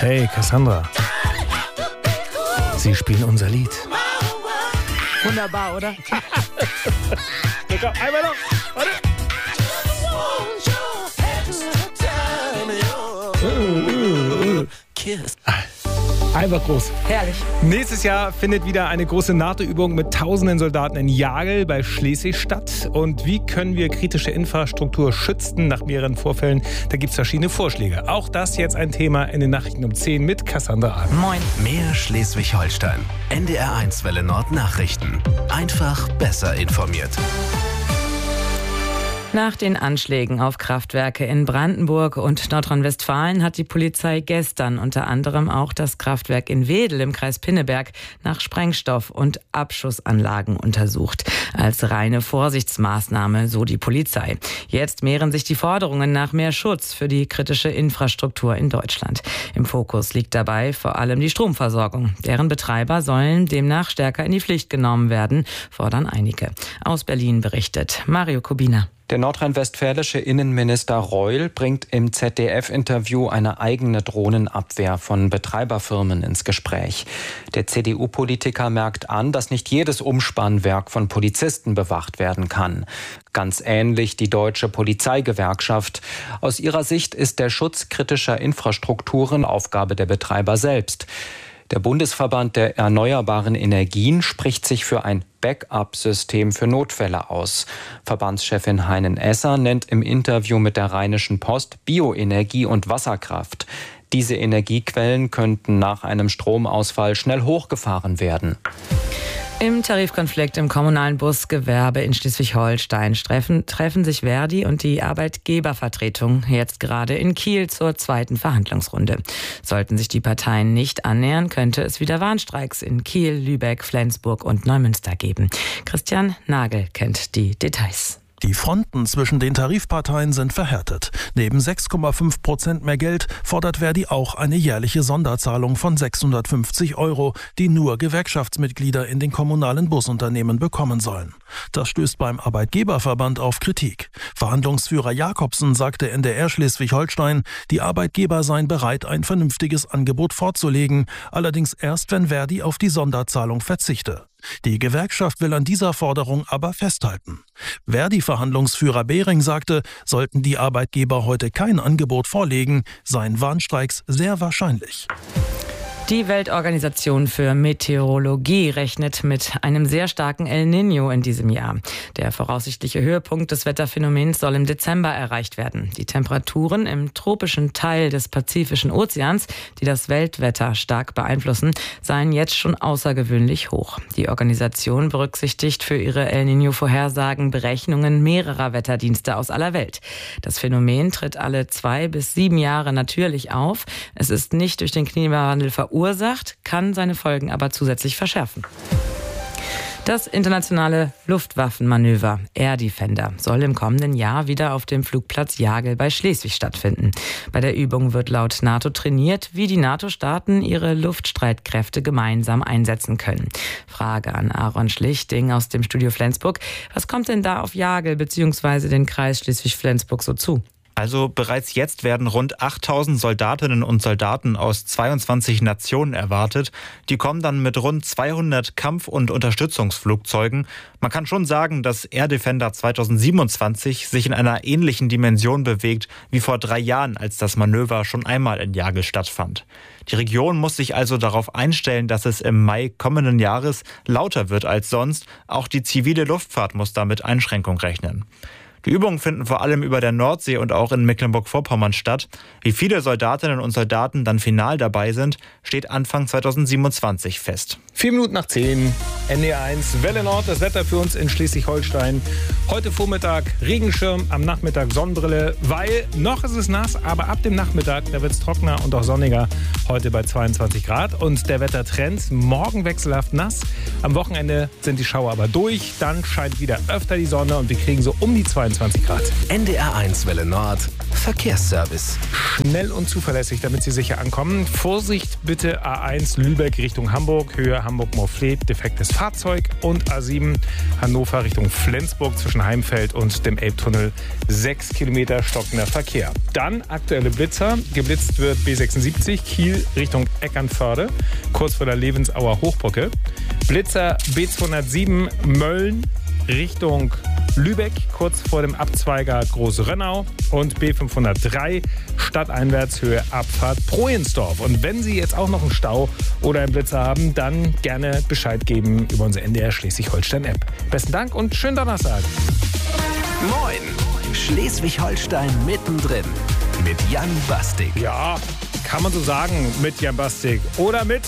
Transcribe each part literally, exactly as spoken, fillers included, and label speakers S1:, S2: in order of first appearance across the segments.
S1: Hey Cassandra, Sie spielen unser Lied.
S2: Wunderbar, oder?
S1: Einmal noch, warte. Einfach groß.
S2: Herrlich.
S1: Nächstes Jahr findet wieder eine große NATO-Übung mit tausenden Soldaten in Jagel bei Schleswig statt. Und wie können wir kritische Infrastruktur schützen nach mehreren Vorfällen? Da gibt es verschiedene Vorschläge. Auch das jetzt ein Thema in den Nachrichten um zehn mit Cassandra Ahn.
S2: Moin.
S3: Mehr Schleswig-Holstein. N D R eins Welle Nord Nachrichten. Einfach besser informiert.
S2: Nach den Anschlägen auf Kraftwerke in Brandenburg und Nordrhein-Westfalen hat die Polizei gestern unter anderem auch das Kraftwerk in Wedel im Kreis Pinneberg nach Sprengstoff- und Abschussanlagen untersucht. Als reine Vorsichtsmaßnahme, so die Polizei. Jetzt mehren sich die Forderungen nach mehr Schutz für die kritische Infrastruktur in Deutschland. Im Fokus liegt dabei vor allem die Stromversorgung. Deren Betreiber sollen demnach stärker in die Pflicht genommen werden, fordern einige. Aus Berlin berichtet Mario Kubina.
S4: Der nordrhein-westfälische Innenminister Reul bringt im Z D F-Interview eine eigene Drohnenabwehr von Betreiberfirmen ins Gespräch. Der C D U-Politiker merkt an, dass nicht jedes Umspannwerk von Polizisten bewacht werden kann. Ganz ähnlich die Deutsche Polizeigewerkschaft. Aus ihrer Sicht ist der Schutz kritischer Infrastrukturen Aufgabe der Betreiber selbst. Der Bundesverband der erneuerbaren Energien spricht sich für ein Backup-System für Notfälle aus. Verbandschefin Heinen-Esser nennt im Interview mit der Rheinischen Post Bioenergie und Wasserkraft. Diese Energiequellen könnten nach einem Stromausfall schnell hochgefahren werden.
S2: Im Tarifkonflikt im kommunalen Busgewerbe in Schleswig-Holstein treffen, treffen sich Verdi und die Arbeitgebervertretung jetzt gerade in Kiel zur zweiten Verhandlungsrunde. Sollten sich die Parteien nicht annähern, könnte es wieder Warnstreiks in Kiel, Lübeck, Flensburg und Neumünster geben. Christian Nagel kennt die Details.
S5: Die Fronten zwischen den Tarifparteien sind verhärtet. Neben sechs Komma fünf Prozent mehr Geld fordert Verdi auch eine jährliche Sonderzahlung von sechshundertfünfzig Euro, die nur Gewerkschaftsmitglieder in den kommunalen Busunternehmen bekommen sollen. Das stößt beim Arbeitgeberverband auf Kritik. Verhandlungsführer Jakobsen sagte N D R Schleswig-Holstein, die Arbeitgeber seien bereit, ein vernünftiges Angebot vorzulegen, allerdings erst, wenn Verdi auf die Sonderzahlung verzichte. Die Gewerkschaft will an dieser Forderung aber festhalten. Verdi-Verhandlungsführer Behring sagte, sollten die Arbeitgeber heute kein Angebot vorlegen, seien Warnstreiks sehr wahrscheinlich.
S2: Die Weltorganisation für Meteorologie rechnet mit einem sehr starken El Niño in diesem Jahr. Der voraussichtliche Höhepunkt des Wetterphänomens soll im Dezember erreicht werden. Die Temperaturen im tropischen Teil des Pazifischen Ozeans, die das Weltwetter stark beeinflussen, seien jetzt schon außergewöhnlich hoch. Die Organisation berücksichtigt für ihre El Niño-Vorhersagen Berechnungen mehrerer Wetterdienste aus aller Welt. Das Phänomen tritt alle zwei bis sieben Jahre natürlich auf. Es ist nicht durch den Klimawandel verursacht. Ursacht, kann seine Folgen aber zusätzlich verschärfen. Das internationale Luftwaffenmanöver Air Defender soll im kommenden Jahr wieder auf dem Flugplatz Jagel bei Schleswig stattfinden. Bei der Übung wird laut NATO trainiert, wie die NATO-Staaten ihre Luftstreitkräfte gemeinsam einsetzen können. Frage an Aaron Schlichting aus dem Studio Flensburg. Was kommt denn da auf Jagel bzw. den Kreis Schleswig-Flensburg so zu?
S6: Also bereits jetzt werden rund achttausend Soldatinnen und Soldaten aus zweiundzwanzig Nationen erwartet. Die kommen dann mit rund zweihundert Kampf- und Unterstützungsflugzeugen. Man kann schon sagen, dass Air Defender zweitausendsiebenundzwanzig sich in einer ähnlichen Dimension bewegt wie vor drei Jahren, als das Manöver schon einmal in Jagel stattfand. Die Region muss sich also darauf einstellen, dass es im Mai kommenden Jahres lauter wird als sonst. Auch die zivile Luftfahrt muss damit Einschränkung rechnen. Die Übungen finden vor allem über der Nordsee und auch in Mecklenburg-Vorpommern statt. Wie viele Soldatinnen und Soldaten dann final dabei sind, steht Anfang zweitausendsiebenundzwanzig fest.
S1: Vier Minuten nach zehn, N D R eins, Welle Nord, das Wetter für uns in Schleswig-Holstein. Heute Vormittag Regenschirm, am Nachmittag Sonnenbrille, weil noch ist es nass, aber ab dem Nachmittag, da wird es trockener und auch sonniger. Heute bei zweiundzwanzig Grad und der Wettertrend, morgen wechselhaft nass. Am Wochenende sind die Schauer aber durch, dann scheint wieder öfter die Sonne und wir kriegen so um die zweiundzwanzig Grad.
S3: N D R eins Welle Nord, Verkehrsservice.
S1: Schnell und zuverlässig, damit Sie sicher ankommen. Vorsicht bitte A eins Lübeck Richtung Hamburg, Höhe Hamburg-Morfleet, defektes Fahrzeug. Und A sieben Hannover Richtung Flensburg zwischen Heimfeld und dem Elbtunnel. Sechs Kilometer stockender Verkehr. Dann aktuelle Blitzer. Geblitzt wird B sechsundsiebzig Kiel Richtung Eckernförde, kurz vor der Levensauer Hochbrücke. Blitzer B zweihundertsieben Mölln Richtung Lübeck, kurz vor dem Abzweiger Großrönnau, und B fünfhundertdrei stadteinwärts Höhe Abfahrt Prohensdorf. Und wenn Sie jetzt auch noch einen Stau oder einen Blitzer haben, dann gerne Bescheid geben über unsere N D R Schleswig-Holstein-App. Besten Dank und schönen Donnerstag.
S3: Moin, Schleswig-Holstein mittendrin mit Jan Bastik.
S1: Ja, kann man so sagen mit Jan Bastik oder mit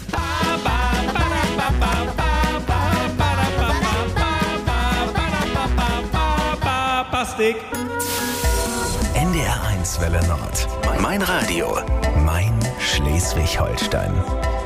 S1: Bastik.
S3: N D R eins Welle Nord. Mein Radio. Mein Schleswig-Holstein.